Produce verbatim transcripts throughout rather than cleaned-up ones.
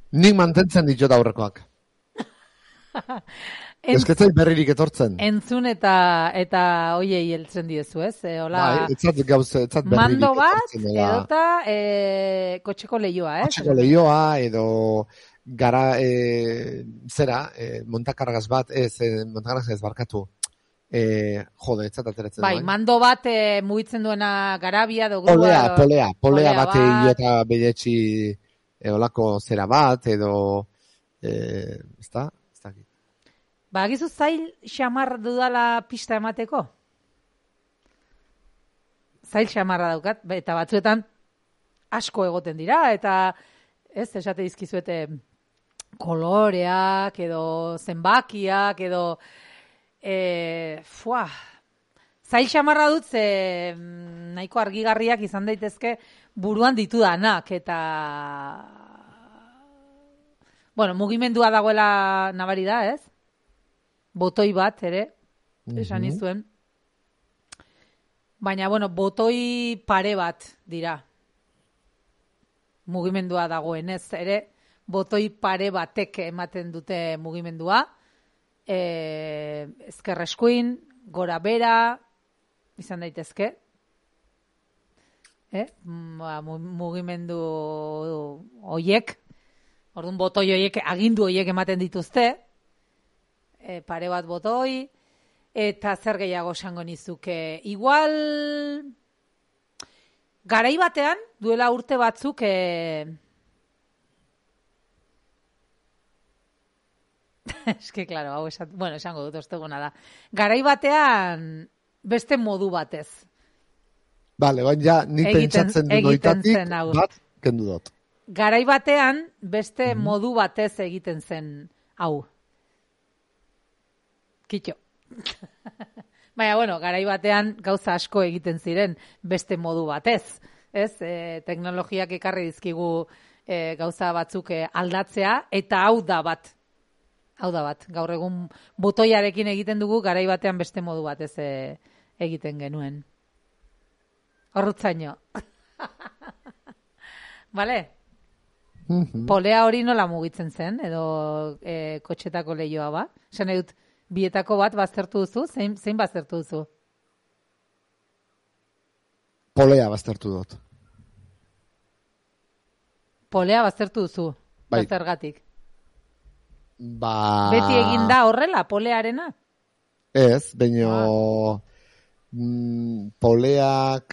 Nik mantentzen ditut aurrekoak. Ez ketzai berririk etortzen. Entzun eta eta hoiei heltzen diezu, ez? E, hola, bai, etzat gauze, etzat berririk mando bat, etortzen. edota e, kotxeko lehioa, ez? Kotxeko lehioa, edo gara, e, zera, e, montakargaz bat, ez, e, montakargaz ez barkatu. E, jode, etzat ateratzen. Bai, mando bat e, mugitzen duena garabia, edo grua. Polea, edo, polea, polea bat, bat. iota bedetxi eolako zera bat, edo, e, ez da? Ba, gizu zail xamar dudala pista emateko? Zail xamarra daukat, eta batzuetan asko egoten dira, eta ez, esate dizkizuete koloreak, edo zenbakiak, edo e, fua, zail xamarra dut, ze nahiko argigarriak izan daitezke buruan ditudanak, eta bueno, mugimendua dagoela nabari da, ez? Botoi bat, ere, esan izuen. Baina, bueno, botoi pare bat dira. Mugimendua dagoenez, ere, botoi pare batek ematen dute mugimendua. E, ezker eskuin, gora bera, izan daitezke. E, ba, mugimendu hoiek, orduan botoi hoiek, agindu hoiek ematen dituzte, E, pare bat botoi, eta zer gehiago esango nizuke. Igual, garai batean, duela urte batzuk, e... eske, klaro, hau esat... bueno, esango dut, osteguna da. Garai batean, beste modu batez. Bale, baina ja, ni pentsatzen du noitatik, bat, kendu dut. Garai batean, beste mm-hmm. modu batez egiten zen hau. Kitxo. Baina, bueno, garai batean gauza asko egiten ziren beste modu batez. Ez, e, teknologiak ekarri dizkigu e, gauza batzuk aldatzea, eta hau da bat. Hau da bat. Gaur egun botoiarekin egiten dugu, garai batean beste modu batez e, egiten genuen. Horrutzaino. Bale? Mm-hmm. Polea hori nola mugitzen zen, edo e, kotxetako lehioa ba? Esan edut, bietako bat baztertu duzu? Zein, zein baztertu duzu? Polea baztertu dut. Polea baztertu duzu? Bai. Baztergatik? Ba... Beti egin da horrela, polearena? Ez, baino... Ah. Mm, poleak...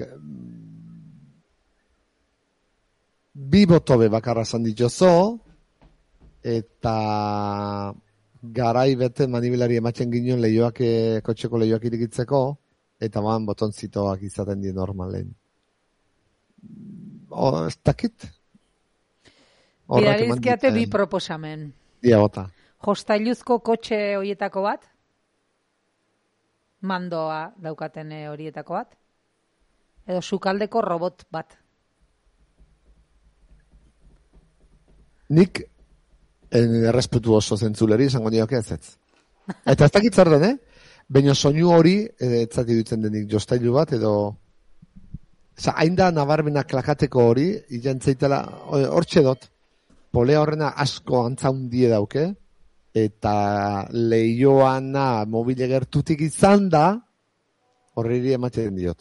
Bi botobe bakarra zan dituzo, eta... garai bete manibilari ematen ginen lehioak, kotxeko lehioak irikitzeko, eta man botonzitoak izaten di normalen. O, ez dakit? Bidarizkiate bi proposamen. Dia bota. Jostailuzko kotxe horietako bat, mandoa daukaten horietako bat, edo sukaldeko robot bat. Nik errespetu oso zentzuleri izango nioke ez ez. Eta ez dakit zer den, eh? Baina soinu hori, ez zati dutzen denik jostailu bat, edo... Osa, hain da nabarmena klakateko hori, igentzeitela, hor txedot, polea horrena asko antzaundie dauke, eta lehioana mobile gertutik izan da, horreri ematen diot.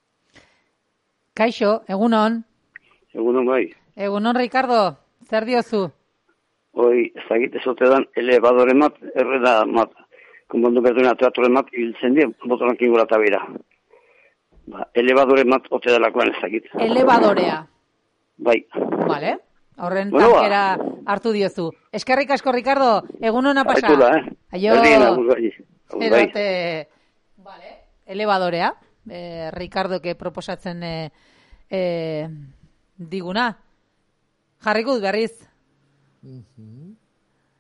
Kaixo, egunon. Egunon bai. Egunon, Ricardo, zer diozu? Hoi, ez dakit ezote dan, elebadore mat, erreda mat, konpondu berduna teatore mat, hiltzen die, botonak ingura tabira. Ba, elebadore mat, ote delakoan ez dakit. Elebadorea. Bai. Vale, horren bueno, tankera ba. Hartu diozu. Eskerrik asko, Ricardo, egun hona pasa. Aitula, eh? Aio. Bai. Erote, vale, elebadorea, eh, Ricardo, que proposatzen eh, eh, diguna. Jarriko dut berriz. Mm-hmm.